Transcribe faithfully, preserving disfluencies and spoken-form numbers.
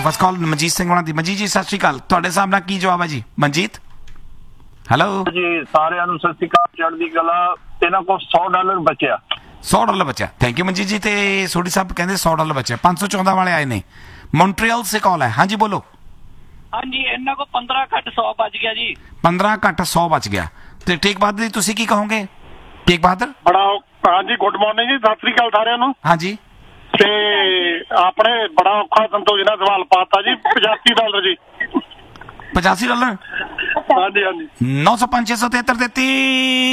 First ਕਾਲ ਮਨਜੀਤ ਸਿੰਘ ਹੋਣਾ ਦੀ। ਮਨਜੀਤ ਜੀ ਸਤਿ ਸ਼੍ਰੀ ਅਕਾਲ, ਤੁਹਾਡੇ ਹਿਸਾਬ ਨਾਲ ਕੀ ਜਵਾਬ ਹੈ ਜੀ? ਮਨਜੀਤ ਹੈਲੋ ਜੀ, ਸਾਰਿਆਂ ਨੂੰ ਸਤਿ ਸ਼੍ਰੀ ਅਕਾਲ, ਚੜ੍ਹਦੀ ਕਲਾ। ਇਹਨਾਂ ਕੋਲ ਸੌ ਡਾਲਰ ਬਚਿਆ। ਸੌ ਡਾਲਰ ਬਚਿਆ, ਥੈਂਕ ਯੂ ਮਨਜੀਤ ਜੀ। ਤੇ ਸੋਢੀ ਸਾਹਿਬ ਕਹਿੰਦੇ ਸੌ ਡਾਲਰ ਬਚਿਆ। ਪੰਜ ਸੌ ਚੌਦਾਂ ਵਾਲੇ ਆਏ ਨੇ। ਮੌਂਟਰੀਅਲ ਸੇ ਕਾਲ ਹੈ, ਹਾਂਜੀ ਬੋਲੋ। ਹਾਂਜੀ, ਇਹਨਾਂ ਕੋਲ ਪੰਦਰਾਂ ਘੱਟ ਸੌ ਬਚ ਗਿਆ ਜੀ। ਪੰਦਰਾਂ ਘੱਟ ਸੌ ਬਚ ਗਿਆ। ਤੇ ਟੇਕ ਬਹਾਦਰ ਜੀ ਤੁਸੀਂ ਕੀ ਕਹੋਗੇ? ਟੇਕ ਬਹਾਦਰ ਬੜਾ ਹਾਂਜੀ, ਗੁੱਡ ਮਾਰਨਿੰਗ ਜੀ, ਸਤਿ ਸ੍ਰੀ ਅਕਾਲ ਸਾਰਿਆਂ ਨੂੰ। ਹਾਂਜੀ, ਤੇ ਆਪਣੇ ਬੜਾ ਔਖਾ ਸੰਤੋਸ਼ ਨਾਲ ਸਵਾਲ ਪਾਤਾ ਜੀ। ਪਚਾਸੀ ਡਾਲਰ ਜੀ। ਪਚਾਸੀ ਡਾਲਰ। ਹਾਂਜੀ ਹਾਂਜੀ। ਨੌ ਸੌ ਪੰਜ ਛੇ ਸੌ ਤਿਹੱਤਰ ਤੇਤੀ